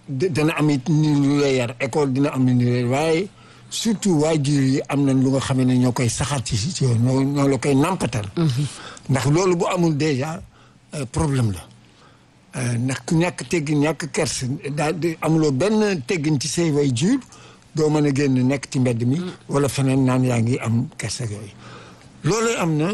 dana am it ni lu lay yar école dina am ni lay waaye surtout waajur yi am nañ lu nga xam ne ñoo koy saxaat ci yoon ñoo la koy nampatal. ndax loolu bu amul déjà problème la ndax ku ñàkk teggin ñàkk kers daal di amuloo benn teggin ci say waajur doo mën a génn nekk ci mbedd mi. wala feneen naan yaa ngi am kers ak yooyu. loolu am na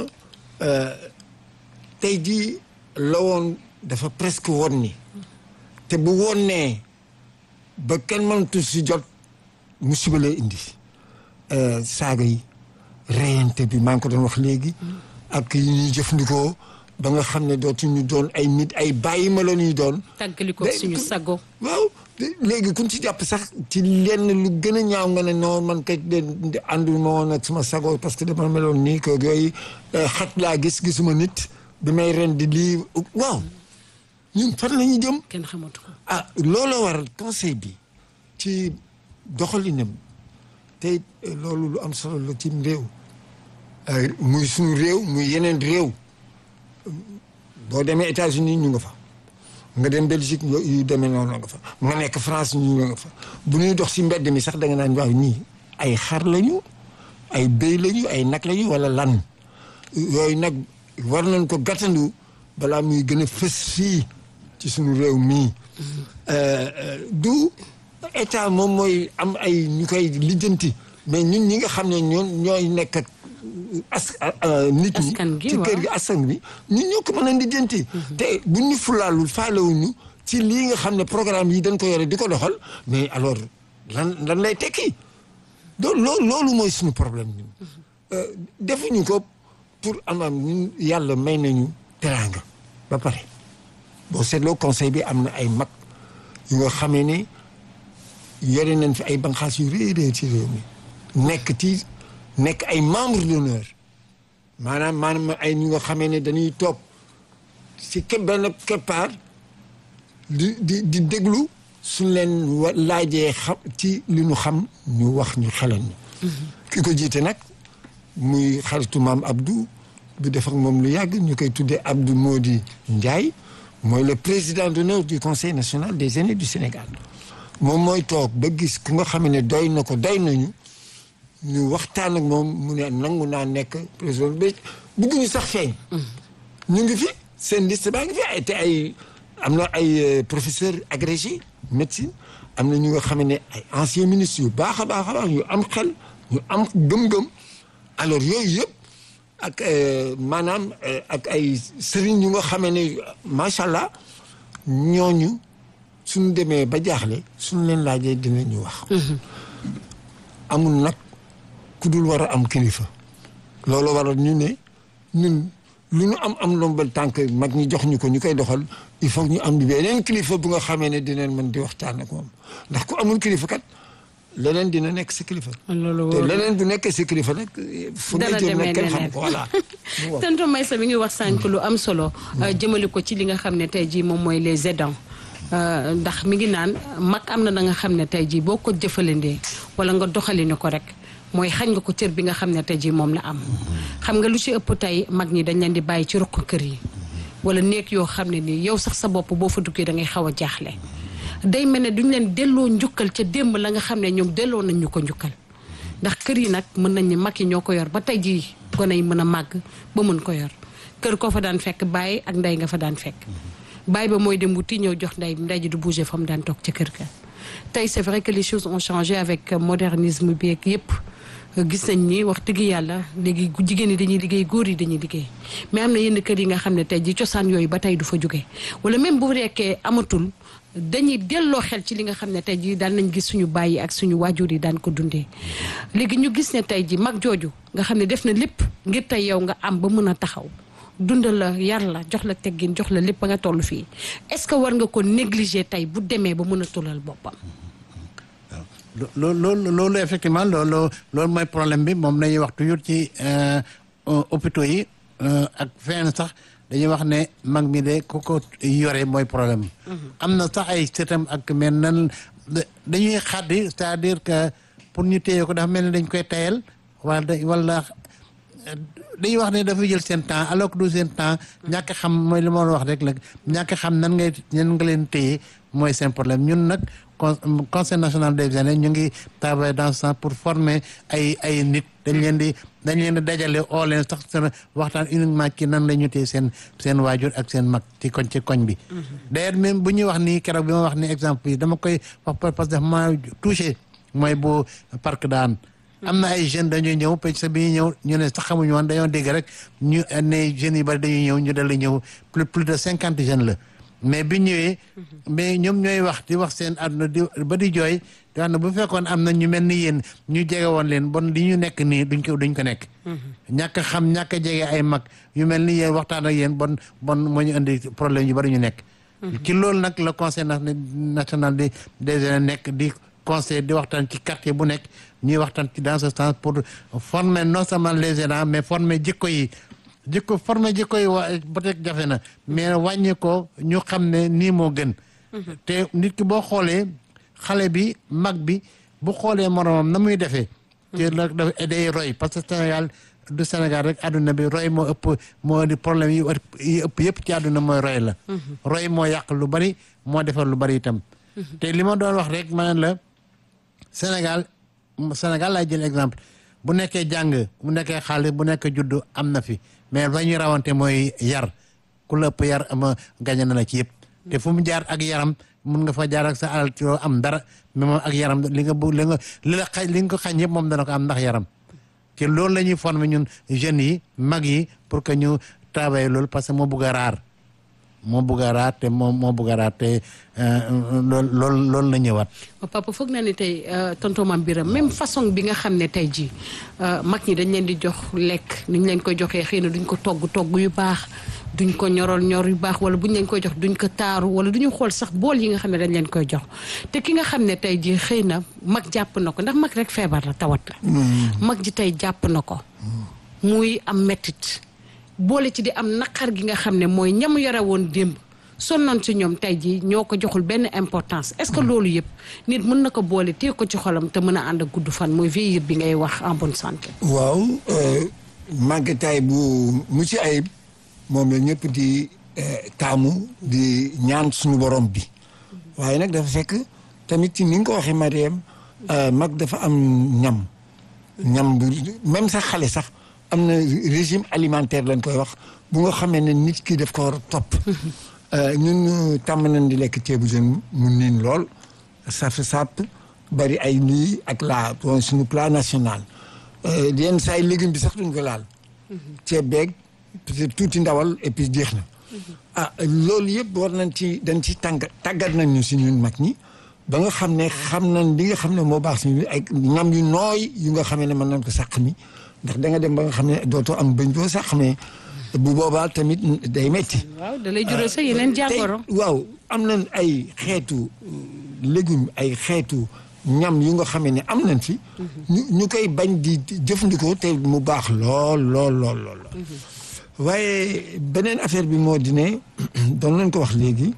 tey jii la woon dafa presque woon ni te bu woon nee ba kenn mënatu si jot musiba lay indi saaga yi reyante bi maa ngi ko doon wax léegi ak yi ñuy jëfandikoo ba nga xam ne dootuñu doon ay nit ay bàyyi ma la ñuy doon. tàggali ko suñu sago. waaw léegi kuñ ci jàpp sax ci lenn lu gën a ñaaw nga ne non man kay de àndul ma woon ak sama sago parce que dama meloon nii que yooyu xaj laa gisuma nit bi may ren di lii waaw ñun fan la ñuy jëm. kenn xamatu ko. looloo waral conseil bi ci doxalinam te loolu lu am solo la ci réew muy suñu réew muy yeneen réew boo demee États-Unis ñu nga fa nga dem Belgique yu demee noonu nga fa nga nekk France ñu nga fa bu ñuy dox si mbedd mi sax da nga naan waaw ñii ay xar lañu ay béy lañu ay nag lañu wala lan yooyu nag war nañ ko gàttandu balaa muy gën a fës fii ci suñu réew mii du état moom mooy am ay ñu koy lijjanti mais ñun ñi nga xam ne ñooy nekk ak nit ñi ci kër gi askan bi ñun ñoo ko mën a lijjanti te buñ ñu fulaalul faalewuñu ci lii nga xam ne programme yi dañ ko yore di ko doxal mais alors lan lay tekki loolu mooy suñu problème ñun defuñu ko pour amam ñun yàlla may nañu teraanga ba pare boo seetloo conseil bi am na ay mag yu nga xamee ne yore nañ fi ay banqaas yu réy ci réew mi nekk ay membre d'honneur maanaam ay ñu nga xamee ne dañuy toog si benn keppaar di déglu suñ leen laajee xam ci li ñu xam ñu wax ñu xelal ñu ki ko jiite nag muy xaritu maam Abdou bu def ak moom lu yàgg ñu koy tuddee Abdou Mody Ndiaye mooy le président d'honneur du conseil national des aînés du Sénégal moom mooy toog ba gis ku nga xam ne doy na ko doy nañu ñu waxtaan ak moom mu ne nangu naa nekk président bi bugguñu sax feeñ ñu ngi fi seen liste baa ngi fi te am na ay professeur agrégé médecine am na ñu nga xam ne ay anciens ministres yu baax a baax yu am xel ñu am gëm-gëm alors yooyu yëpp ak maanaam ak ay sëriñ yu nga xamee ne macha allah ñooñu suñu demee ba jaaxle suñu leen laajee dinañu wax. amul nag ku dul war a am kilifa. loolu waral ñu ne ñun lu ñu am ndombal tànk mag ñi jox ñu ko ñu koy doxal il faut ñu am beneen kilifa bu nga xamee ne dinañ mën di waxtaan ak moom ndax ku amul kilifa kat. leneen dina nekk si kilifa. te leneen bu nekkee si kilifa nag. fu nga jëm nag kenn xam ko voilà. tonton Meissa mi ngi wax sànq lu am solo. jëmale ko ci li nga xam ne tey jii moom mooy les aidants. ndax mi ngi naan mag am na nga xam ne tey jii boo ko jëfalandee wala nga doxaline ko rek mooy xañ nga ko cër bi nga xam ne tey jii moom la am. xam nga lu ci ëpp tey mag ñi dañ leen di bàyyi ci ruq kër yi. wala néeg yoo xam ne nii yow sax sa bopp boo fa duggee da ngay xaw a jaaxle. day mel ne duñ leen delloo njukkal ca démb la nga xam ne ñoom delloo nañ ñu ko njukkal ndax kër yi nag mën nañ ni mag yi ñoo ko yor ba tey jii gone yi mën a màgg ba mën ko yor kër koo fa daan fekk baay ak ndey nga fa daan fekk baay ba mooy dem wuti ñëw jox ndey ji du bouger fa mu daan toog ca kër ga. tey c'est vrai que les choses ont changé avec modernisme bi ak yëpp gis nañ ni wax dëgg yàlla léegi jigéen ñi dañuy liggéey góor yi dañuy liggéey mais am na yenn kër yi nga xam ne tey jii cosaan yooyu ba tey du fa jóge wala même bu rekkee amatul. dañuy delloo xel ci li nga xam ne tey jii daan nañ gis suñu bàyyi ak suñu waajur yi daan ko dundee léegi ñu gis ne tey jii mag jooju nga xam ne def na lépp ngir tey yow nga am ba mën a taxaw dundal la yar la jox la teggin jox la lépp ba nga toll fii est-ce que war nga ko négliger tey bu demee ba mën a tulal boppam. loolu effectivement loolu mooy problème bi moom lañuy wax toujours ci hôpitaux yi ak fenn sax. dañuy wax ne mag mi de ku ko yore mooy problème am na sax ay sëtam ak mel nan dañuy xaddi c'est-à-dire que pour ñu téye ko dafa mel ni dañ koy tayal wala dañuy wax ne dafa jël seen temps alors que du seen temps ñàkk xam mooy li ma wax rek la ñàkk xam nan nga leen téye mooy seen problème ñun nag conseil national des jeunes ñu ngi travailler dans ce sens pour former ay nit dañ leen di dajale oo leen sax seen waxtaan uniquement ci nan la ñu téye seen waajur ak seen mag ci koñ bi. d'ailleurs même bu ñuy wax ni keroog bi ma wax ni exemple yi dama koy wax parce que dafa ma touché mooy bu parc daan. am na ay jeunes dañuy ñëw parce que bi ñuy ñëw ñu ne sax xamuñu woon dañoo dégg rek ñu ne jeunes yi bari dañuy ñëw ñu dal di ñëw plus de 50 jeunes la. mais bi ñëwee mais ñoom ñooy wax di wax seen àdduna ba di jooy di wax ne bu fekkoon am na ñu mel ni yéen ñu jege woon leen bon li ñu nekk nii duñ ko nekk. ñàkk xam ñàkk a jege ay mag yu mel ni yéen waxtaan ak yéen bon moo ñu indi problème yu bari ñu nekk. ci loolu nag le conseil national des jeunes nekk di conseil di waxtaan ci quartier bu nekk ñuy waxtaan ci dans ce sens pour former non seulement les aidants mais former jikko yi. former jikko yi peut-être jafe na mais wàññi ko ñu xam ne nii moo gën. te nit ki boo xoolee xale bi mag bi bu xoolee moromam na muy defee. te nag dafa day roy parce que Sénégal du Sénégal rek àdduna bi roy moo di problème yi ëpp yëpp ci àdduna mooy roy la. roy moo yàq lu bari moo defar lu bari itam. te li ma doon wax rek ma ne la Sénégal laay jël exemple bu nekkee jàng bu nekkee xaalis bu nekkee juddu am na fi. mais fa ñuy rawante mooy yar ku la ëpp yar ama gañe na la ci yëpp te fu mu jaar ak yaram mun nga fa jaar ak sa alal ci am dara mais moom ak yaram li nga ko xañ yëpp moom dana ko am ndax yaram te loolu la ñuy former ñun jeunes yi mag yi pour que ñu travailler loolu parce que moo bugg a raar te moo bugg a raar te loolu la ñëwaat. papa foog naa ne tey tonton Mame Birame même façon bi nga xam ne tey jii mag ñi dañ leen di jox lekk ni ñu leen koy joxee xëy na duñ ko togg yu baax duñ ko ñor yu baax wala buñ leen koy jox duñ ko taaru wala duñu xool sax bool yi nga xam ne dañ leen koy jox te ki nga xam ne tey jii xëy na mag jàpp na ko ndax mag rek feebar la tawat la. mag ji tey jàpp na ko. muy am mettit boole ci di am naqar gi nga xam ne mooy ñamu yore woon démb sonnoon ci ñoom tey jii ñoo ko joxul benn importance est-ce que loolu yëpp nit mën na ko boole téye ko ci xolam te mën a ànd ak gudd fan mooy vieillir bi ngay wax en bonne santé. waaw màggataay bu mucc ayib moom la ñëpp di taamu di ñaan suñu borom bi waaye nag dafa fekk tamit ci ni nga ko waxee Mariam mag dafa am ñam bu même sax xale sax. am na régime alimentaire lañ koy wax bu nga xamee ne nit ki daf ko war a topp. ñun tàmm nañ di lekk ceebu jën mu niin lool saf sàpp bari ay lii ak laa suñu plat national. yenn saa yi légume bi sax duñ ko laal. ceeb beeg peut-être tuuti ndawal et puis jeex na. loolu yëpp war nañ dañ ci tàggat nañ ñu si ñun mag ñi ba nga xam ne xam nañ li nga xam ne moo baax si ay ñam yu nooy yu nga xamee ne mën nañ ko sàq mi. ndax da nga dem ba nga xam ne dootoo am bañ doo sax mais bu boobaa tamit day metti waaw da lay jural sa yeneen jàngoro. waaw am nañ ay xeetu légumes ay xeetu ñam yu nga xamee ne am nañ fi. ñu koy bañ di jëfandikoo te mu baax lool. waaye beneen affaire bi moo di ne doon nañ ko wax léegi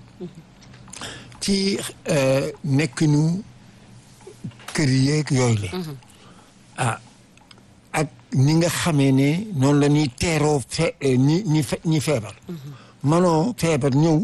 ci nekkinu kër yeeg yooyu la ak ni nga xamee ne noonu la ñuy teeroo ñi feebar. manoo feebar ñëw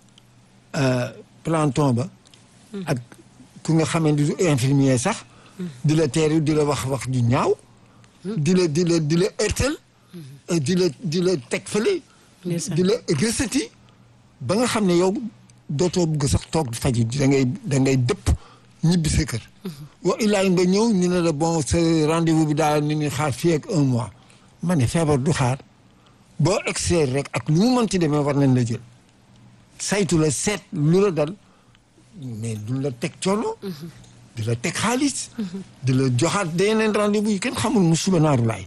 planton ba. ak ku nga xamee ne du infirmier sax. di la teeru di la wax ju ñaaw. di la ërtal. di la teg fële. di la rësati ba nga xam ne yow dootoo bëgg sax toog faju da ngay dëpp. ñibbi sa kër. wa illaa nga ñëw ñu ne la bon sa rendez-vous bi daal ni ñuy xaar fii ak 1 mois. ma ne feebar du xaar boo excès rek ak lu mu mënti demee war nañ la jël saytu la seet lu la dal mais du la teg coono. di la teg xaalis. di la joxaat yeneen rendez-vous yi kenn xamul mu suba naaru laay.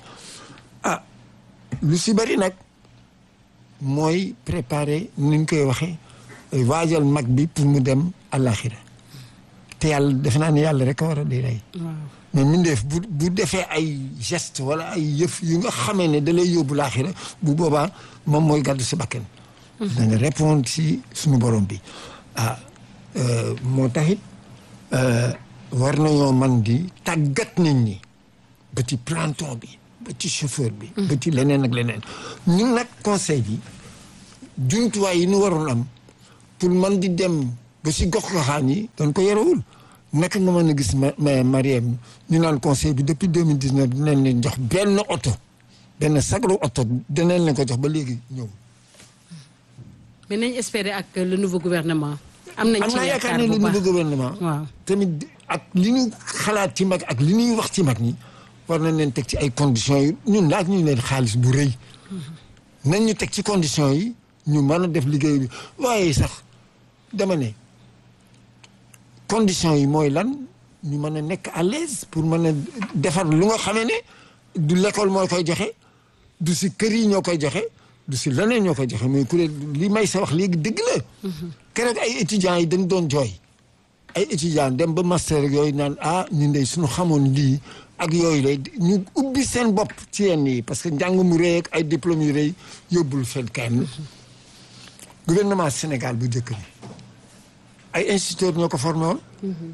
lu si bari nag mooy préparer ni ñu koy waxee waajal mag bi pour mu dem àllaaxira te yàlla defe naa ne yàlla rek a war a di rey. mais mindeef bu defee ay geste wala ay yëf yu nga xamee ne da lay yóbbu laaxira bu boobaa moom mooy gàddu si bakken. dana répondre si suñu borom bi. moo taxit war nañoo man di tàggat nit ñi ba ci planton bi ba ci chauffeur bi. ba ci leneen ak leneen. ñun nag conseil bi jumtuwaay yi ñu waroon am pour man di dem ba si gox-goxaan yi dañ ko yorewul naka nga mën a gis Mariam ñu naan conseil bi depuis 2019 dinañ leen jox benn oto benn sagru oto dinañ leen ko jox ba léegi ñëw. mais nañ espérer ak le nouveau gouvernement. am nañ ci yaakaar ne le nouveau gouvernement. waaw tamit ak li ñu xalaat ci mag ak li ñuy wax ci mag ñi war nañ leen teg ci ay conditions yi ñun laaj ñu leen xaalis bu rëy. nañ ñu teg ci conditions yi ñu mën a def liggéey bi waaye sax dama ne conditions yi mooy lan ñu mën a nekk à l'aise pour mën a defar lu nga xamee ne du l'école moo koy joxe du si kër yi ñoo koy joxe du si leneen ñoo koy joxe mais kuréel li may sa wax léegi dëgg la. keroog ay étudiants yi dañ doon jooy ay étudiants dem ba master yooyu naan ñun de suñu xamoon lii ak yooyu lay ñu ubbi seen bopp ci yenn yi parce que njàng mu rëy ak ay diplômes yu rëy yóbbul fenn kenn. gouvernement Sénégal bu njëkk bi ay instituteurs ñoo ko formé woon.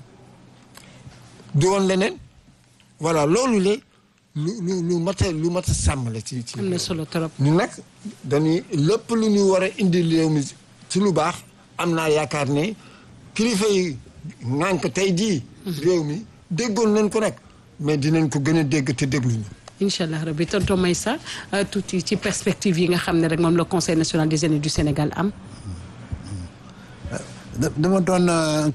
du woon leneen voilà loolu le lu mat a sàmm la ci. am na solo trop. ñu nag dañuy lépp lu ñu war a indi réew mi ci lu baax am naa yaakaar ne kilifa yi ngànk tey jii. réew mi déggoon nañ ko nag mais dinañ ko gën a dégg te dégluñu. incha allah rabbi tonton Meissa tuuti ci perspective yi nga xam ne rek moom le conseil national des aînés du Sénégal am. dama doon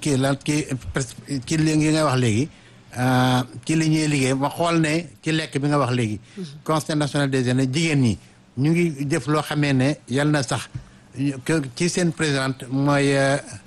kii li nga wax léegi ci li ñuy liggéey ma xool ne ci lekk bi nga wax léegi. conseil national des aînés jigéen ñi ñu ngi def loo xamee ne yal na sax ci seen présidente mooy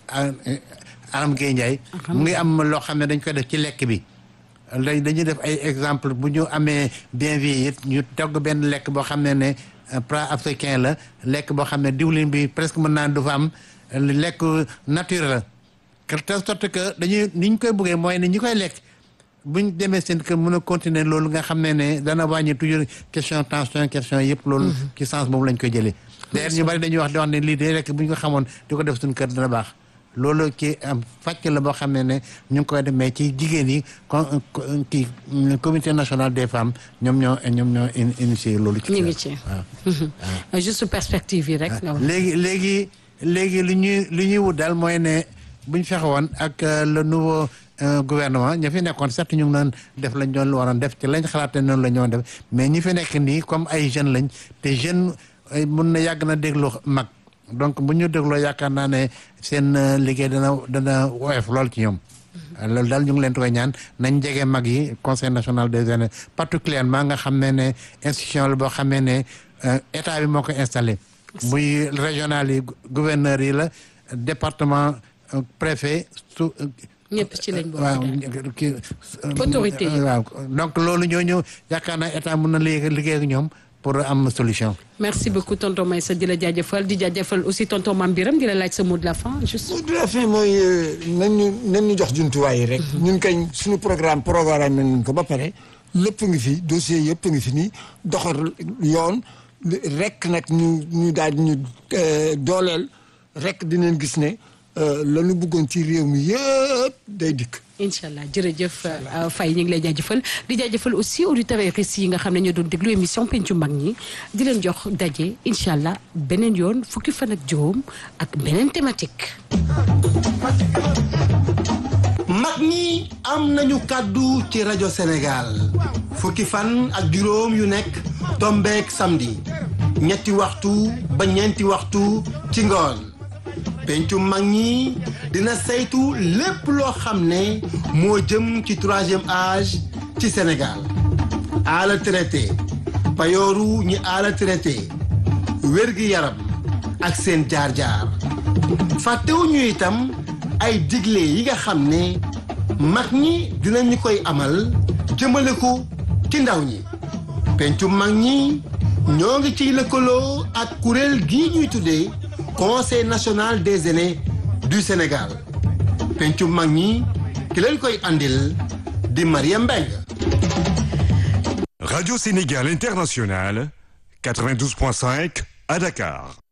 Aram Gueye Ndiaye. mu ngi am loo xam ne dañ koy def ci lekk bi. léegi dañuy def ay exemple bu ñu amee bien vie it ñu togg benn lekk boo xam ne plat africain la lekk boo xam ne diwlin bi presque mën naa du fa am lekk nature la telle sorte que dañuy ni ñu koy bëggee mooy ne ñi koy lekk buñ demee seen kër mën a continuer loolu nga xam ne dana wàññi toujours question tension question yëpp loolu ci sens boobu lañ koy jëlee d'ailleurs ñu bari dañuy wax di wax ne lii de lekk bu ñu ko xamoon di ko def suñu kër dana baax loolu ci am fàcc la boo xam ne ñu ngi koy def mais ci jigéen yi kii comité national des femmes ñoom ñoo initié loolu. ci ñu ngi ci waaw. juste perspective yi rek. léegi li ñuy wut daal mooy ne bu ñu fexe woon ak le nouveau gouvernement ña fi nekkoon certes ñu ngi doon def lañ doon waroon def ci lañ xalaatee noonu la ñoo def mais ñi fi nekk nii comme ay jeunes lañ te jeune mun na yàgg na déglu mag. donc bu ñu dégloo yaakaar naa ne seen liggéey dana woyof lool ci ñoom. loolu daal ñu ngi leen koy ñaan nañ jege mag yi conseil national des aînés particulièrement nga xam ne institution la boo xamee ne état bi moo ko installé. muy régional yi gouverneur yi la département préfet su. ñëpp ci lañ bokk waaw autorité yi waaw donc loolu ñooñu yaakaar naa état mën na liggéey ak ñoom. pour am solution. merci beaucoup tonton Meissa di la jaajëfal di jaajëfal aussi tonton Mame Birame di la laaj sa mot de la fin juste. mot de la fin mooy nañ ñu jox jumtuwaay yi rek. ñun kañ suñu programme nañ ko ba pare lépp ngi fi dossier yëpp ngi fi nii doxal yoon rek nag ñu daal di ñu dooleel rek dinañ gis ne la ñu bëggoon ci réew mi yëpp day dikk. incha allah jërëjëf Faye ñu ngi lay jaajëfal di jaajëfal aussi auditeurs yi nga xam ne ñoo doon déglu émission pencu mag ñi di leen jox daje incha allah beneen yoon fukki fan ak juróom ak beneen thématique. mag ñi am nañu kàddu ci rajo Sénégal fukki fan ak juróom yu nekk tombeek samedi ñetti waxtu ba ñeenti waxtu ci ngoon. pencu mag ñi dina saytu lépp loo xam ne moo jëm ci 3e âge ci Sénégal ala traité payooru ñi ala traité wérgi yaram ak seen jaar-jaar fàttewuñu itam ay digle yi nga xam ne mag ñi dinañu koy amal jëmale ko ci ndaw ñi pencu mag ñi ñoo ngi ciy lëkkaloo ak kuréel gii ñuy tuddee Conseil national des aînés du Sénégal pencu mag ñi ki leen koy andil di Mariam Mbengue. Radio Sénégal International 92.5 à Dakar.